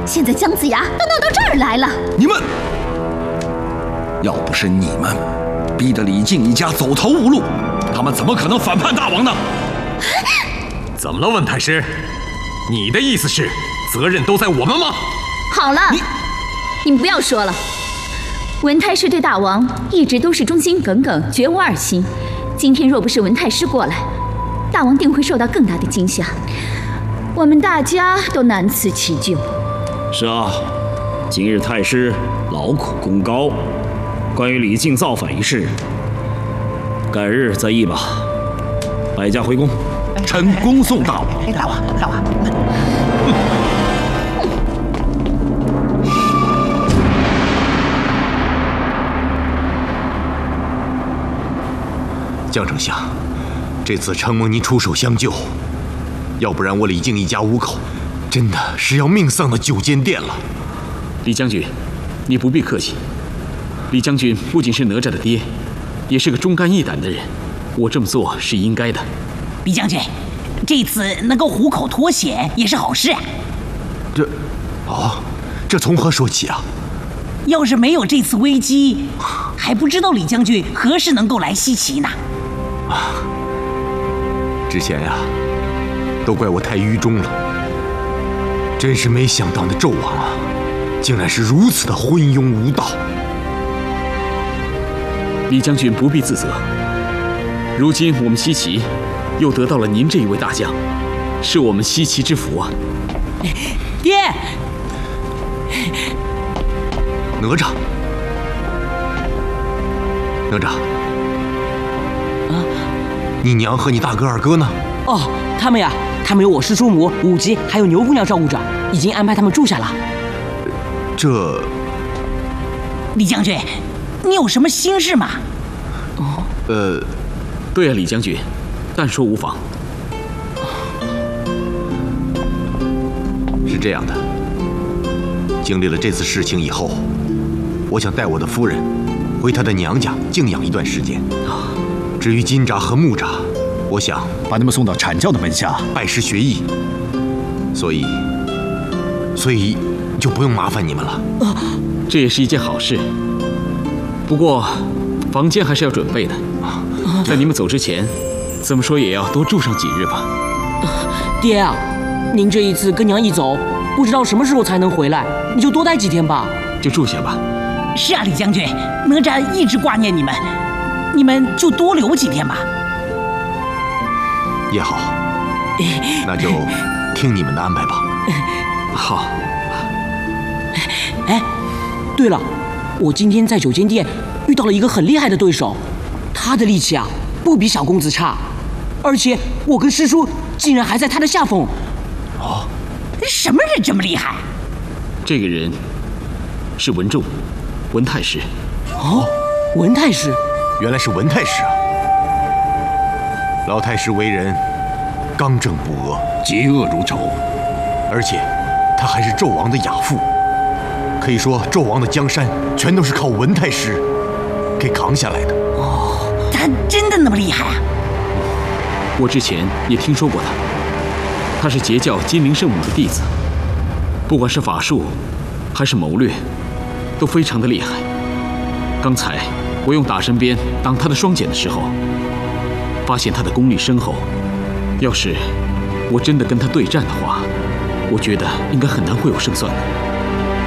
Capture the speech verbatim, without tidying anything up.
现在姜子牙都闹到这儿来了。 你们，要不是你们逼得李靖一家走投无路，他们怎么可能反叛大王呢？ 怎么了，文太师？你的意思是责任都在我们吗？ 好了，你你们不要说了。文太师对大王一直都是忠心耿耿，绝无二心。今天若不是文太师过来，大王定会受到更大的惊吓，我们大家都难辞其咎。 是啊，今日太师劳苦功高，关于李靖造反一事，改日再议吧。百家回宫。 臣恭送大王。 大王，大王。 江丞相，这次承蒙您出手相救，要不然我李靖一家五口真的是要命丧到九间殿了。 李将军，你不必客气。李将军不仅是哪吒的爹，也是个忠肝义胆的人，我这么做是应该的。 李将军，这次能够虎口脱险也是好事啊。 这，哦，这从何说起啊？ 要是没有这次危机，还不知道李将军何时能够来西岐呢。 啊，之前呀，都怪我太愚忠了，真是没想到那纣王啊，竟然是如此的昏庸无道。 李将军不必自责，如今我们西岐又得到了您这一位大将，是我们西岐之福啊！ 爹， 哪吒，哪吒。 啊， 你娘和你大哥二哥呢？ 哦，他们呀，他们有我师叔母、武吉还有牛姑娘照顾着，已经安排他们住下了。 这， 李将军，你有什么心事吗？ 哦， 呃， 对啊，李将军，但说无妨。 是这样的，经历了这次事情以后，我想带我的夫人回她的娘家静养一段时间。至于金吒和木吒，我想把他们送到阐教的门下拜师学艺，所以，所以就不用麻烦你们了。 啊，这也是一件好事。不过，房间还是要准备的。在你们走之前，怎么说也要多住上几日吧。 爹啊，您这一次跟娘一走，不知道什么时候才能回来，你就多待几天吧。 就住下吧。 是啊，李将军，哪吒一直挂念你们，你们就多留几天吧。 也好，那就听你们的安排吧。 好。 哎，对了，我今天在九间殿遇到了一个很厉害的对手，他的力气啊不比小公子差，而且我跟师叔竟然还在他的下风。 哦， 什么人这么厉害？ 这个人是文仲，文太师。 哦，文太师， 原来是文太师啊！老太师为人刚正不阿， 嫉恶如仇， 而且他还是纣王的亚父，可以说纣王的江山全都是靠文太师给扛下来的。 哦，他真的那么厉害啊？ 我之前也听说过他，他是截教金陵圣母的弟子，不管是法术还是谋略，都非常的厉害。刚才我用打神鞭挡他的双锏的时候，发现他的功力深厚。要是我真的跟他对战的话，我觉得应该很难会有胜算的。